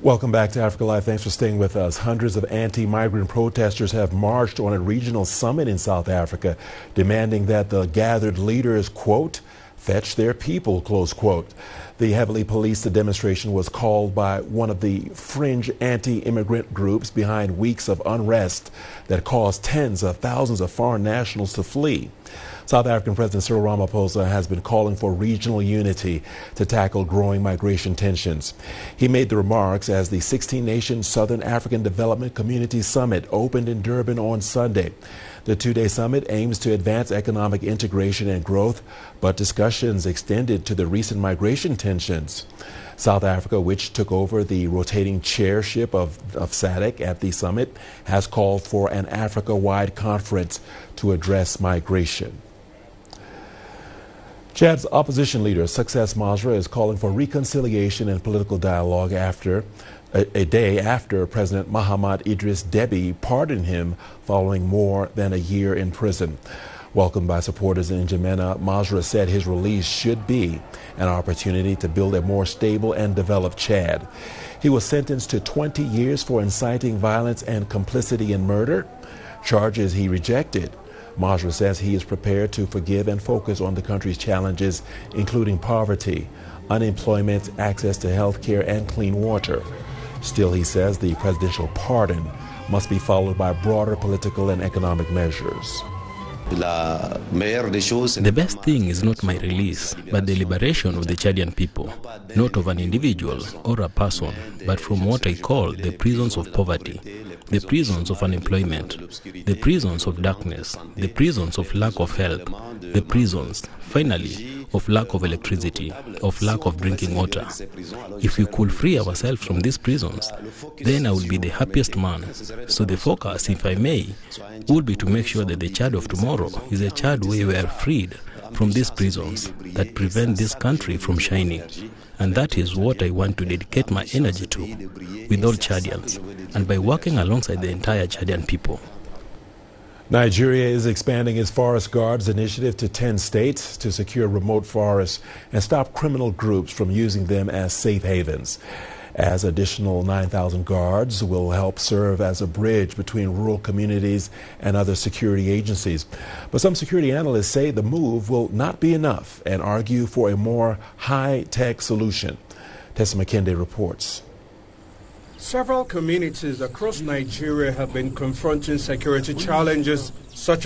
Welcome back to Africa Live. Thanks for staying with us. Hundreds of anti-migrant protesters have marched on a regional summit in South Africa, demanding that the gathered leaders, quote, fetch their people, close quote. The heavily policed demonstration was called by one of the fringe anti-immigrant groups behind weeks of unrest that caused tens of thousands of foreign nationals to flee. South African President Cyril Ramaphosa has been calling for regional unity to tackle growing migration tensions. He made the remarks as the 16-nation Southern African Development Community Summit opened in Durban on Sunday. The two-day summit aims to advance economic integration and growth, but discussions extended to the recent migration tensions. South Africa, which took over the rotating chairship of SADC at the summit, has called for an Africa-wide conference to address migration. Chad's opposition leader, Success Masra, is calling for reconciliation and political dialogue after a day after President Mahamat Idris Deby pardoned him following more than a year in prison. Welcomed by supporters in N'Djamena, Masra said his release should be an opportunity to build a more stable and developed Chad. He was sentenced to 20 years for inciting violence and complicity in murder, charges he rejected. Masra says he is prepared to forgive and focus on the country's challenges, including poverty, unemployment, access to health care, and clean water. Still, he says the presidential pardon must be followed by broader political and economic measures. The best thing is not my release, but the liberation of the Chadian people, not of an individual or a person, but from what I call the prisons of poverty, the prisons of unemployment, the prisons of darkness, the prisons of lack of help, the prisons, finally, of lack of electricity, of lack of drinking water. If we could free ourselves from these prisons, then I would be the happiest man. So the focus, if I may, would be to make sure that the Chad of tomorrow is a Chad where we are freed from these prisons that prevent this country from shining. And that is what I want to dedicate my energy to, with all Chadians, and by working alongside the entire Chadian people. Nigeria is expanding its Forest Guards initiative to 10 states to secure remote forests and stop criminal groups from using them as safe havens. As additional 9,000 guards will help serve as a bridge between rural communities and other security agencies. But some security analysts say the move will not be enough and argue for a more high-tech solution. Tessa McKenday reports. Several communities across Nigeria have been confronting security challenges such